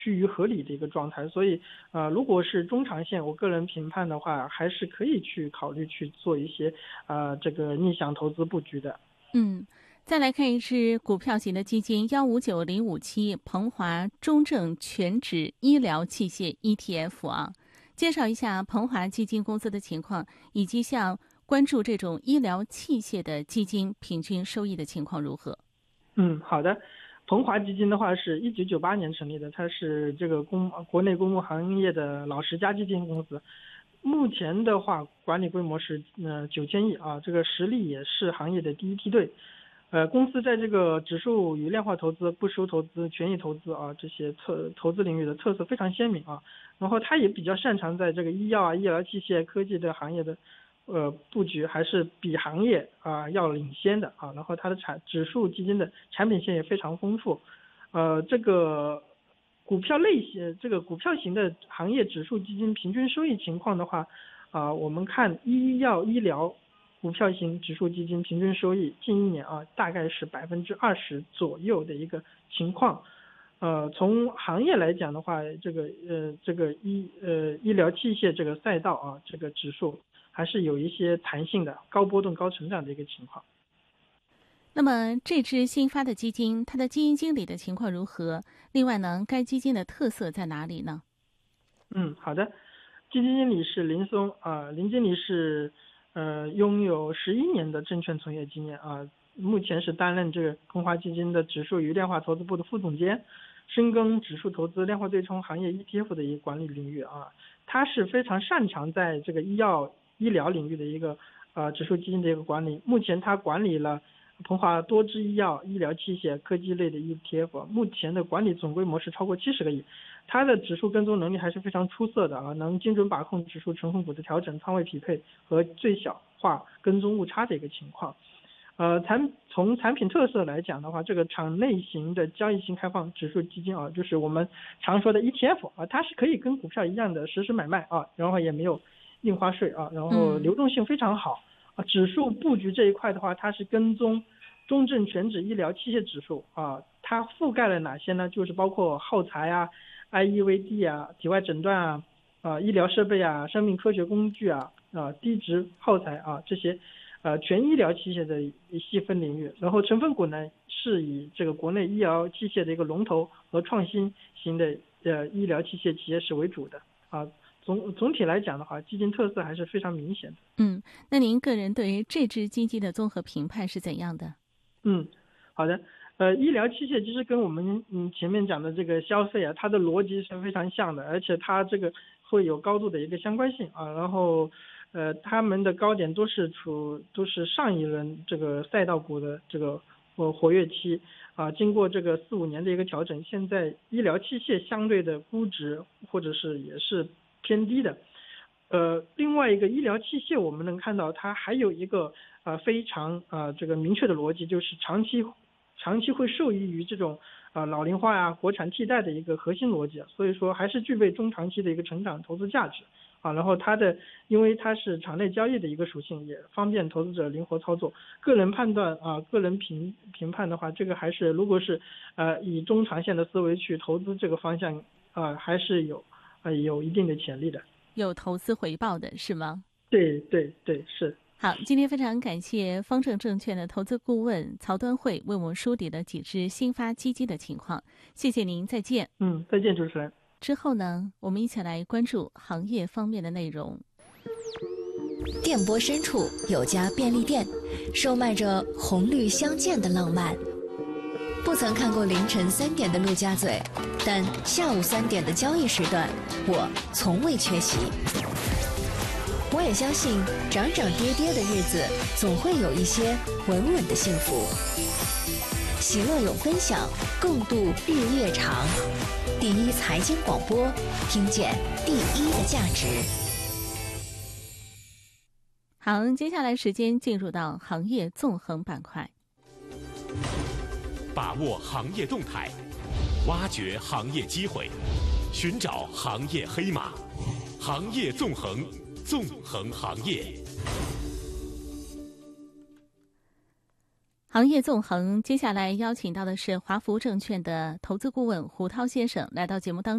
趋于合理的一个状态。所以如果是中长线，我个人评判的话，还是可以去考虑去做一些这个逆向投资布局的。 再来看一只股票型的基金159057鹏华中证全指医疗器械 ETF 啊，介绍一下鹏华基金公司的情况，以及像关注这种医疗器械的基金平均收益的情况如何？ 好的。鹏华基金的话是1998年成立的，它是这个国内公募行业的老10家基金公司。目前的话管理规模是9000亿啊，这个实力也是行业的第一梯队。公司在这个指数与量化投资、不收投资、权益投资啊这些投资领域的特色非常鲜明啊。然后它也比较擅长在这个医药医疗器械、科技的行业的布局，还是比行业要领先的啊。然后它的指数基金的产品线也非常丰富。这个股票型的行业指数基金平均收益情况的话，我们看医药医疗股票型指数基金平均收益近1年大概是20%左右的一个情况。从行业来讲的话，这个医疗器械这个赛道这个指数还是有一些弹性的，高波动高成长的一个情况。 那么这支新发的基金，它的基金经理的情况如何？另外呢，该基金的特色在哪里呢？ 好的。基金经理是林松林经理是拥有11年的证券从业经验目前是担任这个鹏华基金的指数与量化投资部的副总监，深耕指数投资、量化对冲行业 ETF 的一个管理领域他是非常擅长在这个医药医疗领域的一个指数基金的一个管理。目前他管理了鹏华多支医药、医疗器械、科技类的 ETF， 目前的管理总规模是超过70个亿。它的指数跟踪能力还是非常出色的能精准把控指数成分股的调整、仓位匹配和最小化跟踪误差的一个情况。从产品特色来讲的话，这个场内型的交易性开放指数基金就是我们常说的 ETF 它是可以跟股票一样的实时买卖然后也没有印花税然后流动性非常好指数布局这一块的话，它是跟踪中证全指医疗器械指数它覆盖了哪些呢？就是包括耗材IEVD 体外诊断医疗设备生命科学工具低值耗材这些全医疗器械的细分领域。然后成分股呢是以这个国内医疗器械的一个龙头和创新型的医疗器械企业是为主的总体来讲的话，基金特色还是非常明显的。 那您个人对于这支基金的综合评判是怎样的？ 好的。医疗器械其实跟我们前面讲的这个消费它的逻辑是非常像的，而且它这个会有高度的一个相关性然后他们的高点都是上一轮这个赛道股的这个活跃期经过这个4-5年的一个调整，现在医疗器械相对的估值或者是也是偏低的。另外一个医疗器械我们能看到它还有一个非常这个明确的逻辑，就是长期会受益于这种老龄化国产替代的一个核心逻辑，所以说还是具备中长期的一个成长投资价值然后因为它是场内交易的一个属性，也方便投资者灵活操作。个人判断个人评判的话，这个还是如果是以中长线的思维去投资这个方向还是有一定的潜力的， 有投资回报的是吗？ 对，是。 好，今天非常感谢方正证券的投资顾问曹端慧为我们梳理了几只新发基金的情况，谢谢您，再见。 再见，主持人。 之后呢，我们一起来关注行业方面的内容。 电波深处有家便利店，售卖着红绿相间的浪漫。不曾看过凌晨3点的陆家嘴，但下午3点的交易时段，我从未缺席。我也相信，涨涨跌跌的日子，总会有一些稳稳的幸福。喜乐有分享，共度日月长。第一财经广播，听见第一的价值。 好，接下来时间进入到行业纵横板块， 把握行业动态，挖掘行业机会，寻找行业黑马，行业纵横，纵横行业。 行业纵横，接下来邀请到的是华福证券的投资顾问胡涛先生来到节目当中。